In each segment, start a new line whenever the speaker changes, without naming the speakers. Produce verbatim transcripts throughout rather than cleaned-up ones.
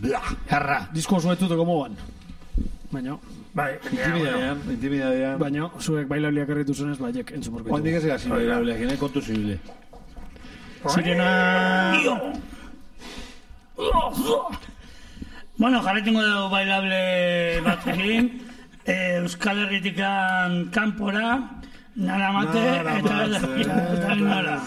Erra, disko oso etuteko moan. Baina...
Bai,
intimidadean, intimidadean.
Baina, zuek bailauliak erritu zenez, baiek entzumorko.
Oandik ez gazi bailauliak, gine kontu zibile.
Sirena...
Bueno, jarretingo dugu bailable batzekin. Euskal Herritikan kanpora, nara mate, eta nara.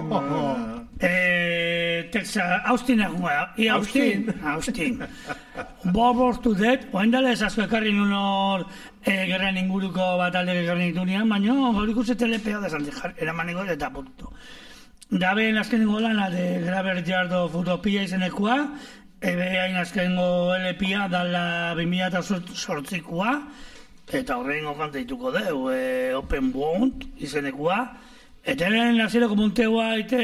Texas, Austin egun gara. I Austin? Austin. Bob to Dead, oen dala esazko ekarri nun hor gerran inguruko bat aldek ekarri nitunean, baina hori ikusi telepea da zantik eramaniko eta punto. Dabe azkenengo lana de Graver Yard of Utopia izenekua, ebe hain azkenengo L P-a dala bi mila zortzikoa, eta horrengo kanta dituko deu, Open Wound izenekua, eta eren nazireko munteua ite,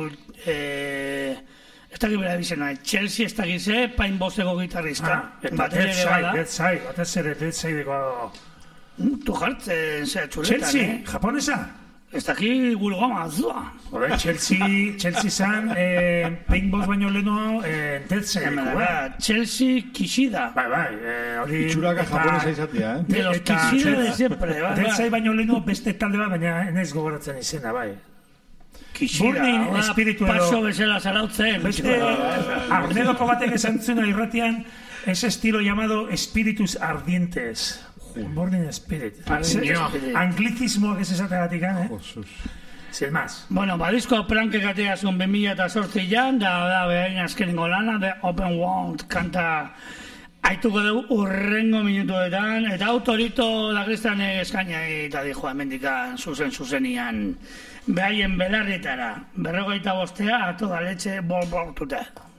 ez dakit bera bizena, Chelsea ez dakit ze, pain bosteko gitarrista.
Dead Side, Dead Side, batez ere Dead Sideko...
Tu jartzen, ze, txuletan,
Chelsea, japonesa?
Ez dakit gulgoma, zua.
Chelsea, Chelsea zan, pain bost baino leheno Dead Sideko.
Chelsea Kishida.
Bai, bai, hori...
Itxuraka japonesa izatea, eh?
De los Kishida de siempre, bai.
Dead Side baino leheno beste talde bat, baina enez gogoratzen izena, bai.
Kishida, paso bezala zarautzen.
Arnedoko batek esan zuna irratian, ese estilo llamado espíritus ardientes. Burning Spirit. Anglicismoak ez esategatik, eh? Sin más.
Bueno, badizko prankek ateazun bi mila zortzian, da da behain azkenengo lana, de Open Wound kanta aituko dugu urrengo minutuetan, eta autorito lagristan eskaina eta dijo amendikan zuzen zuzenian behaien belarritara. Berrogeita bostea, a toda leche, bol bortuta.